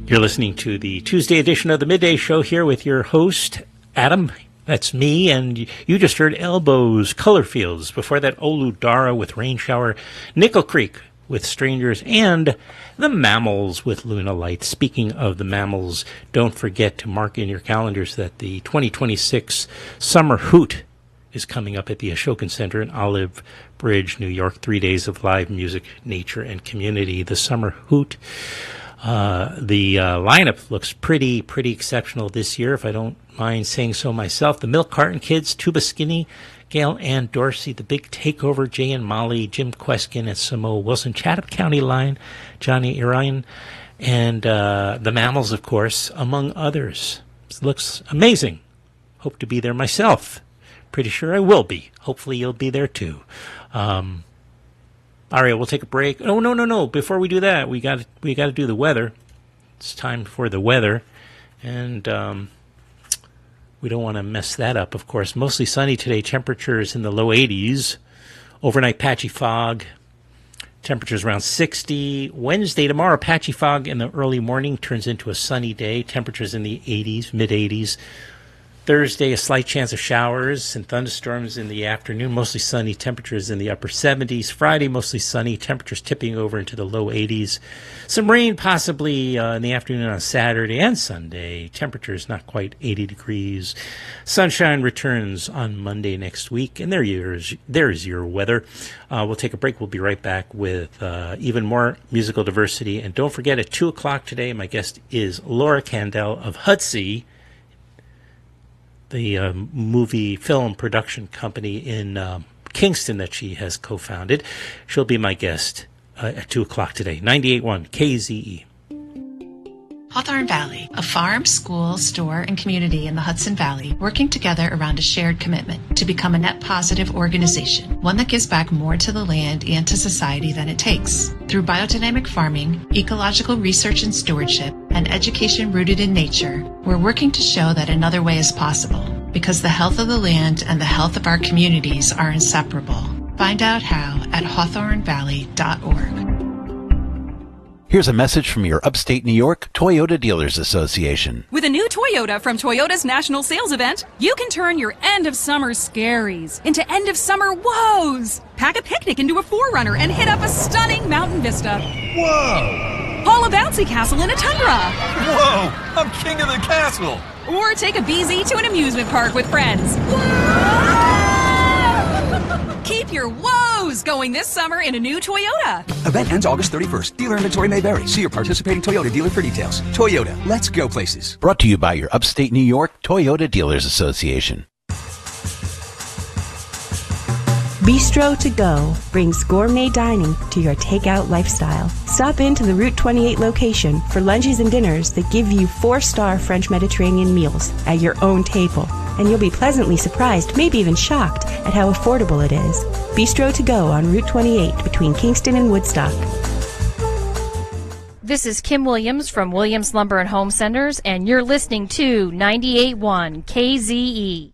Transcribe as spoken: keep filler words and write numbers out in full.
You're listening to the Tuesday edition of the Midday Show here with your host, Adam. That's me, and you just heard Elbows, Color Fields. Before that, Olu Dara with Rain Shower, Nickel Creek with Strangers, and the Mammals with Luna Light. Speaking of the Mammals, don't forget to mark in your calendars that the twenty twenty-six Summer Hoot is coming up at the Ashokan Center in Olive Bridge, New York. Three days of live music, nature, and community. The Summer Hoot. Uh, the uh, lineup looks pretty, pretty exceptional this year, if I don't mind saying so myself. The Milk Carton Kids, Tuba Skinny, Gail Ann Dorsey, The Big Takeover, Jay and Molly, Jim Queskin and Samoa Wilson, Chatham County Line, Johnny Irion, and uh, the Mammals, of course, among others. It looks amazing. Hope to be there myself. Pretty sure I will be. Hopefully you'll be there too. Um, all right, we'll take a break. Oh, no, no, no. Before we do that, we got we got to do the weather. It's time for the weather. And um, we don't want to mess that up, of course. Mostly sunny today. Temperatures in the low eighties. Overnight patchy fog. Temperatures around sixty. Wednesday, tomorrow, patchy fog in the early morning turns into a sunny day. Temperatures in the eighties, mid-eighties. Thursday, a slight chance of showers and thunderstorms in the afternoon. Mostly sunny, temperatures in the upper seventies. Friday, mostly sunny, temperatures tipping over into the low eighties. Some rain possibly uh, in the afternoon on Saturday and Sunday. Temperatures not quite eighty degrees. Sunshine returns on Monday next week. And there, yours, there is your weather. Uh, we'll take a break. We'll be right back with uh, even more musical diversity. And don't forget, at two o'clock today, my guest is Laura Kandel of Hudsey, the uh, movie film production company in um, Kingston that she has co-founded. She'll be my guest uh, at two o'clock today. ninety-eight point one K Z E. Hawthorne Valley, a farm, school, store, and community in the Hudson Valley working together around a shared commitment to become a net positive organization, one that gives back more to the land and to society than it takes. Through biodynamic farming, ecological research and stewardship, and education rooted in nature, we're working to show that another way is possible, because the health of the land and the health of our communities are inseparable. Find out how at hawthorne valley dot org. Here's a message from your upstate New York Toyota Dealers Association. With a new Toyota from Toyota's National Sales Event, you can turn your end-of-summer scaries into end-of-summer woes. Pack a picnic into a four runner and hit up a stunning mountain vista. Whoa! Haul a bouncy castle in a tundra. Whoa! I'm king of the castle! Or take a B Z to an amusement park with friends. Keep your woes going this summer in a new Toyota. Event ends August thirty-first. Dealer inventory may vary. See your participating Toyota dealer for details. Toyota, let's go places. Brought to you by your upstate New York Toyota Dealers Association. Bistro to Go brings gourmet dining to your takeout lifestyle. Stop into the Route twenty-eight location for lunches and dinners that give you four-star French Mediterranean meals at your own table. And you'll be pleasantly surprised, maybe even shocked, at how affordable it is. Bistro to Go on Route twenty-eight between Kingston and Woodstock. This is Kim Williams from Williams Lumber and Home Centers, and you're listening to ninety-eight point one K Z E.